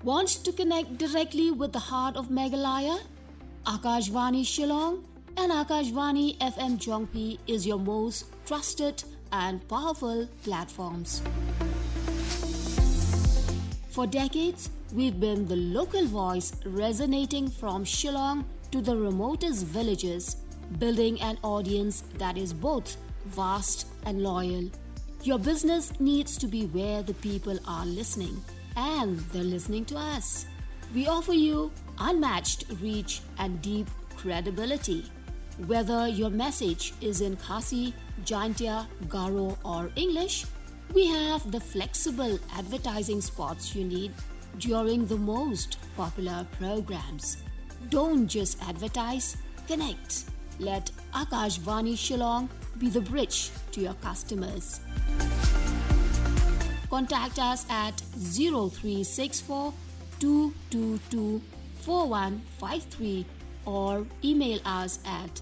Wants to connect directly with the heart of Meghalaya? Akashvani Shillong and Akashvani FM Jongpi is your most trusted and powerful platforms. For decades, we've been the local voice resonating from Shillong to the remotest villages, building an audience that is both vast and loyal. Your business needs to be where the people are listening, and they're listening to us. We offer you unmatched reach and deep credibility. Whether your message is in Khasi, Jaintia, Garo or English, we have the flexible advertising spots you need during the most popular programs. Don't just advertise, connect. Let Akashvani Shillong be the bridge to your customers. Contact us at 0364 222 4153 or email us at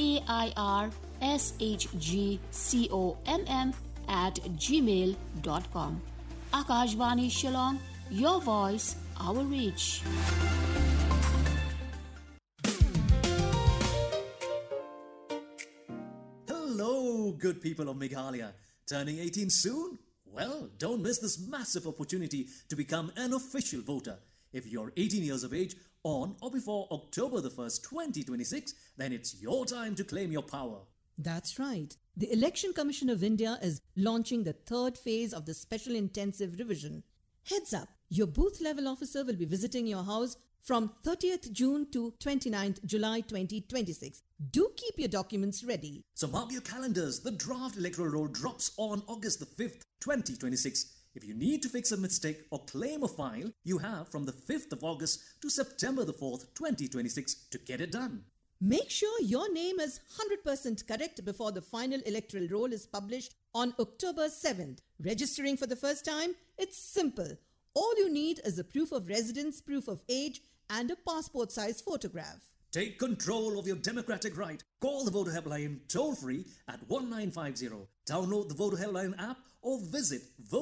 airshgcomm@gmail.com. Akashvani Shillong, your voice, our reach. Hello, good people of Meghalaya. Turning 18 soon? Well, don't miss this massive opportunity to become an official voter. If you're 18 years of age on or before October the 1st, 2026, then it's your time to claim your power. That's right. The Election Commission of India is launching the third phase of the Special Intensive Revision. Heads up, your booth level officer will be visiting your house from 30th June to 29th July 2026. Do keep your documents ready. So mark your calendars. The draft electoral roll drops on August the 5th, 2026. If you need to fix a mistake or claim a file, you have from the 5th of August to September the 4th, 2026 to get it done. Make sure your name is 100% correct before the final electoral roll is published on October 7th. Registering for the first time? It's simple. All you need is a proof of residence, proof of age, and a passport-size photograph. Take control of your democratic right. Call the Voter Helpline toll-free at 1950. Download the Voter Helpline app or visit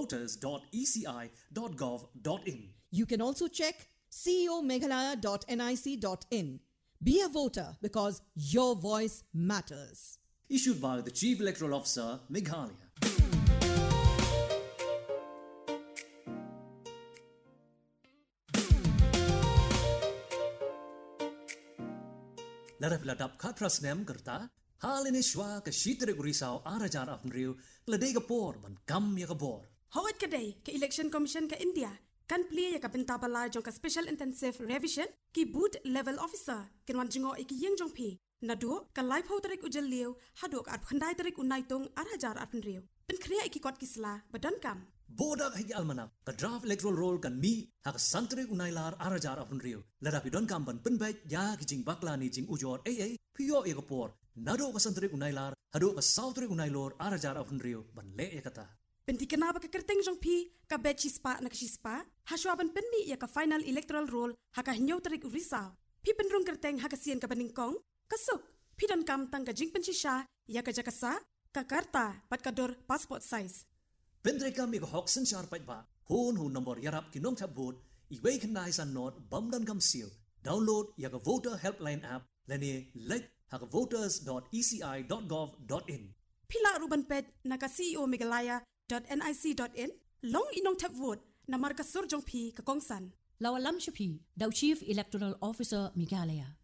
voters.eci.gov.in. You can also check ceomeghalaya.nic.in. Be a voter because your voice matters. Issued by the Chief Electoral Officer, Meghalaya. Ladap katrasnem kerta, hal ini shwa ke shitrik risau arajar afnriu, ladai kapor man kam ya kapor. Hawat kadai ke Election Commission ke India kan play ya ka pentabala jong ka Special Intensive Revision ki boot level officer ken wan jingo iki yeng jong phi nado ka live ho tarik ujel liu hadok at khandai tarik unai tong arajar afnriu pen kriya iki kot kisla badan kam Bodak hagi almanak ka draft electoral roll kan mi hak santrik unailar arajar afnriu ladapi don kam ban penbait ya ki jing baklani jing ujor piyo ya kapor nado ka santrik unailar hado ka sautrik unailor arajar afnriu ban le ya kata Penti kenapa ke kerteng jong pi ka bet chispa na chispa haswaban penmi ya ka final electoral roll haka hinyo tarik risau pi penrung kerteng haka sien ka baningkong kasuk pi dan kam tang ka jing penchisha ya ka jakasa ka karta pat kador passport size Pendre kam ik hoksen sharpait ba hun nomor yarap kinong tabot iway kanai san not bam dan kam seal download ya ka voter helpline app lani like haka voters.eci.gov.in Pila ruban pet na ka CEO Meghalaya.nic.in long inong tap vote na marka surjong pi ka kongsan Lawalam Shapi, Dau Chief Electoral Officer Meghalaya.